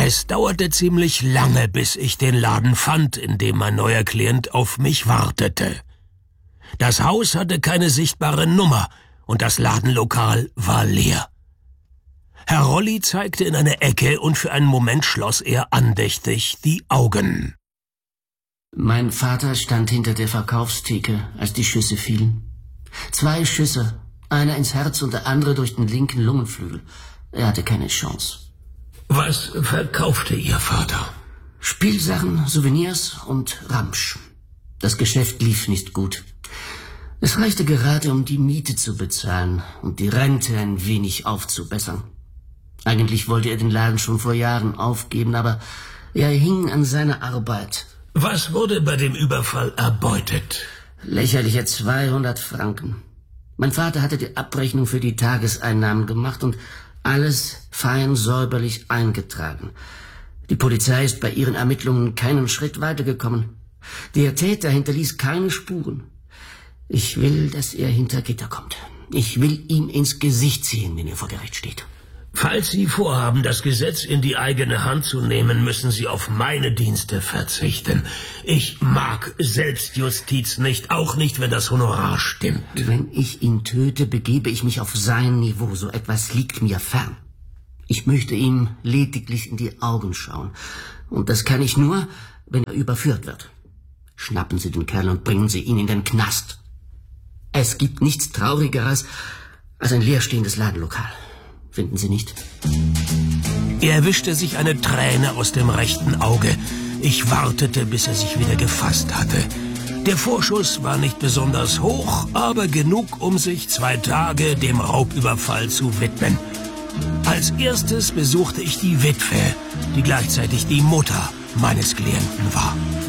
Es dauerte ziemlich lange, bis ich den Laden fand, in dem mein neuer Klient auf mich wartete. Das Haus hatte keine sichtbare Nummer und das Ladenlokal war leer. Herr Rolli zeigte in eine Ecke und für einen Moment schloss er andächtig die Augen. Mein Vater stand hinter der Verkaufstheke, als die Schüsse fielen. 2 Schüsse, einer ins Herz und der andere durch den linken Lungenflügel. Er hatte keine Chance. Was verkaufte Ihr Vater? Spielsachen, Souvenirs und Ramsch. Das Geschäft lief nicht gut. Es reichte gerade, um die Miete zu bezahlen und die Rente ein wenig aufzubessern. Eigentlich wollte er den Laden schon vor Jahren aufgeben, aber er hing an seiner Arbeit. Was wurde bei dem Überfall erbeutet? Lächerliche 200 Franken. Mein Vater hatte die Abrechnung für die Tageseinnahmen gemacht und alles fein säuberlich eingetragen. Die Polizei ist bei ihren Ermittlungen keinen Schritt weitergekommen. Der Täter hinterließ keine Spuren. Ich will, dass er hinter Gitter kommt. Ich will ihm ins Gesicht sehen, wenn er vor Gericht steht. Falls Sie vorhaben, das Gesetz in die eigene Hand zu nehmen, müssen Sie auf meine Dienste verzichten. Ich mag Selbstjustiz nicht, auch nicht, wenn das Honorar stimmt. Wenn ich ihn töte, begebe ich mich auf sein Niveau. So etwas liegt mir fern. Ich möchte ihm lediglich in die Augen schauen. Und das kann ich nur, wenn er überführt wird. Schnappen Sie den Kerl und bringen Sie ihn in den Knast. Es gibt nichts Traurigeres als ein leerstehendes Ladenlokal. Finden Sie nicht? Er wischte sich eine Träne aus dem rechten Auge. Ich wartete, bis er sich wieder gefasst hatte. Der Vorschuss war nicht besonders hoch, aber genug, um sich 2 Tage dem Raubüberfall zu widmen. Als erstes besuchte ich die Witwe, die gleichzeitig die Mutter meines Klienten war.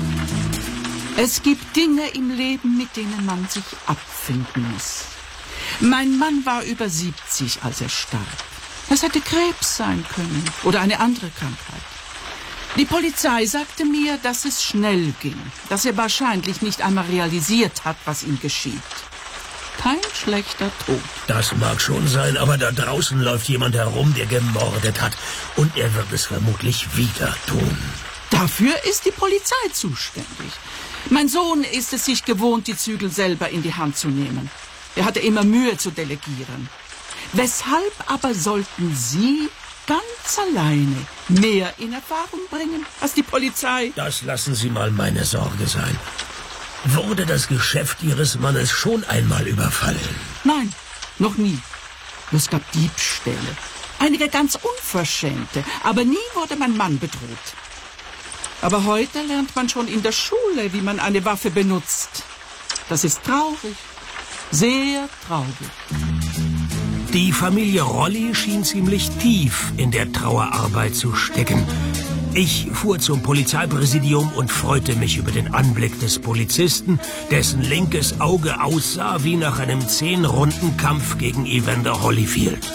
Es gibt Dinge im Leben, mit denen man sich abfinden muss. Mein Mann war über 70, als er starb. Es hätte Krebs sein können oder eine andere Krankheit. Die Polizei sagte mir, dass es schnell ging, dass er wahrscheinlich nicht einmal realisiert hat, was ihm geschieht. Kein schlechter Tod. Das mag schon sein, aber da draußen läuft jemand herum, der gemordet hat. Und er wird es vermutlich wieder tun. Dafür ist die Polizei zuständig. Mein Sohn ist es sich gewohnt, die Zügel selber in die Hand zu nehmen. Er hatte immer Mühe zu delegieren. Weshalb aber sollten Sie ganz alleine mehr in Erfahrung bringen als die Polizei? Das lassen Sie mal meine Sorge sein. Wurde das Geschäft Ihres Mannes schon einmal überfallen? Nein, noch nie. Es gab Diebstähle. Einige ganz unverschämte, aber nie wurde mein Mann bedroht. Aber heute lernt man schon in der Schule, wie man eine Waffe benutzt. Das ist traurig. Sehr traurig. Die Familie Rolli schien ziemlich tief in der Trauerarbeit zu stecken. Ich fuhr zum Polizeipräsidium und freute mich über den Anblick des Polizisten, dessen linkes Auge aussah wie nach einem 10-Runden-Kampf gegen Evander Holyfield.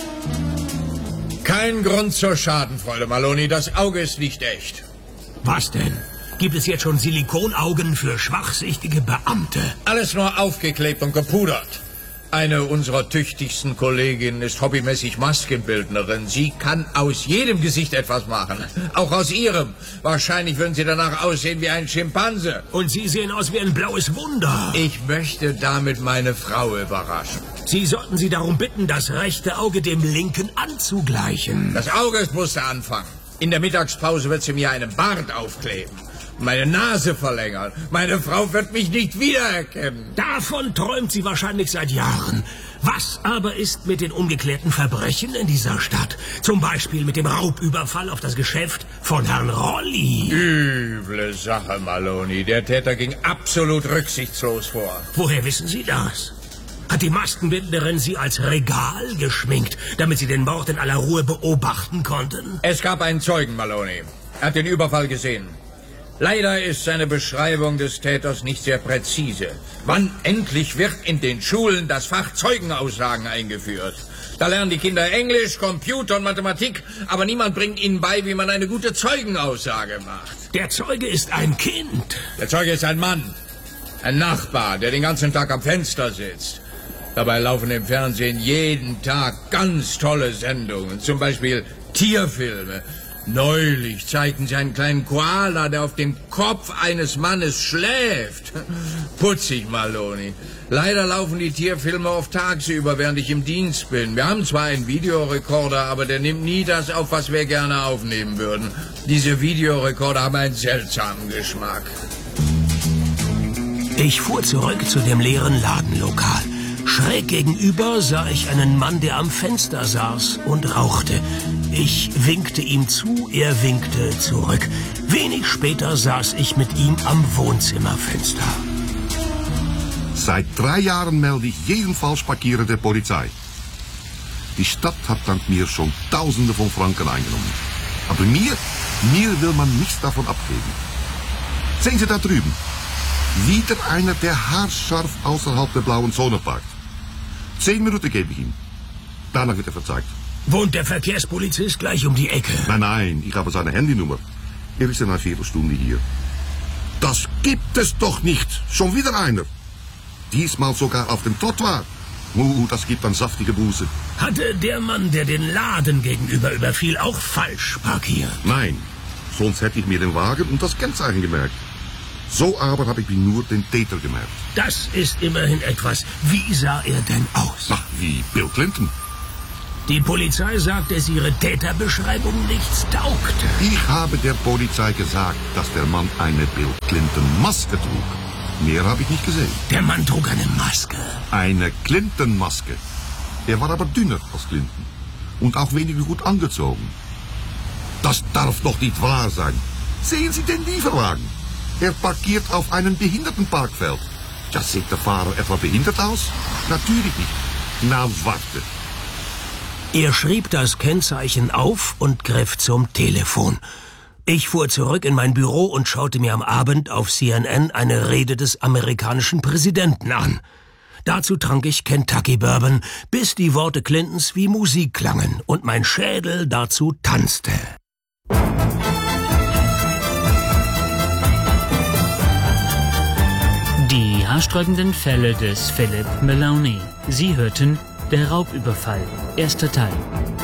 Kein Grund zur Schadenfreude, Maloney. Das Auge ist nicht echt. Was denn? Gibt es jetzt schon Silikonaugen für schwachsichtige Beamte? Alles nur aufgeklebt und gepudert. Eine unserer tüchtigsten Kolleginnen ist hobbymäßig Maskenbildnerin. Sie kann aus jedem Gesicht etwas machen. Auch aus Ihrem. Wahrscheinlich würden Sie danach aussehen wie ein Schimpanse. Und Sie sehen aus wie ein blaues Wunder. Ich möchte damit meine Frau überraschen. Sie sollten sie darum bitten, das rechte Auge dem linken anzugleichen. Das Auge muss der Anfang. In der Mittagspause wird sie mir einen Bart aufkleben. Meine Nase verlängern. Meine Frau wird mich nicht wiedererkennen. Davon träumt sie wahrscheinlich seit Jahren. Was aber ist mit den ungeklärten Verbrechen in dieser Stadt? Zum Beispiel mit dem Raubüberfall auf das Geschäft von Herrn Rolli. Üble Sache, Maloney. Der Täter ging absolut rücksichtslos vor. Woher wissen Sie das? Hat die Maskenbildnerin Sie als Regal geschminkt, damit Sie den Mord in aller Ruhe beobachten konnten? Es gab einen Zeugen, Maloney. Er hat den Überfall gesehen. Leider ist seine Beschreibung des Täters nicht sehr präzise. Wann endlich wird in den Schulen das Fach Zeugenaussagen eingeführt? Da lernen die Kinder Englisch, Computer und Mathematik, aber niemand bringt ihnen bei, wie man eine gute Zeugenaussage macht. Der Zeuge ist ein Kind. Der Zeuge ist ein Mann, ein Nachbar, der den ganzen Tag am Fenster sitzt. Dabei laufen im Fernsehen jeden Tag ganz tolle Sendungen, zum Beispiel Tierfilme. Neulich zeigten sie einen kleinen Koala, der auf dem Kopf eines Mannes schläft. Putzig, Maloney. Leider laufen die Tierfilme oft tagsüber, während ich im Dienst bin. Wir haben zwar einen Videorekorder, aber der nimmt nie das auf, was wir gerne aufnehmen würden. Diese Videorekorder haben einen seltsamen Geschmack. Ich fuhr zurück zu dem leeren Ladenlokal. Schräg gegenüber sah ich einen Mann, der am Fenster saß und rauchte. Ich winkte ihm zu, er winkte zurück. Wenig später saß ich mit ihm am Wohnzimmerfenster. Seit 3 Jahren melde ich jeden falsch Parkieren der Polizei. Die Stadt hat dank mir schon Tausende von Franken eingenommen. Aber mir will man nichts davon abgeben. Sehen Sie da drüben. Wieder einer, der haarscharf außerhalb der blauen Zone parkt. 10 Minuten gebe ich ihm. Danach wird er verzeigt. Wohnt der Verkehrspolizist gleich um die Ecke? Nein, ich habe seine Handynummer. Er ist in einer Viertelstunde hier. Das gibt es doch nicht. Schon wieder einer. Diesmal sogar auf dem Trottoir. Das gibt dann saftige Buße. Hatte der Mann, der den Laden gegenüber überfiel, auch falsch parkiert? Nein, sonst hätte ich mir den Wagen und das Kennzeichen gemerkt. So aber habe ich mir nur den Täter gemerkt. Das ist immerhin etwas. Wie sah er denn aus? Ach, wie Bill Clinton. Die Polizei sagt, dass ihre Täterbeschreibung nichts taugte. Ich habe der Polizei gesagt, dass der Mann eine Bill Clinton-Maske trug. Mehr habe ich nicht gesehen. Der Mann trug eine Maske. Eine Clinton-Maske. Er war aber dünner als Clinton. Und auch weniger gut angezogen. Das darf doch nicht wahr sein. Sehen Sie den Lieferwagen. Er parkiert auf einem Behindertenparkfeld. Ja, sieht der Fahrer etwa behindert aus? Natürlich nicht. Na, warte. Er schrieb das Kennzeichen auf und griff zum Telefon. Ich fuhr zurück in mein Büro und schaute mir am Abend auf CNN eine Rede des amerikanischen Präsidenten an. Dazu trank ich Kentucky Bourbon, bis die Worte Clintons wie Musik klangen und mein Schädel dazu tanzte. Die haarsträubenden Fälle des Philip Maloney. Sie hörten Der Raubüberfall, 1. Teil.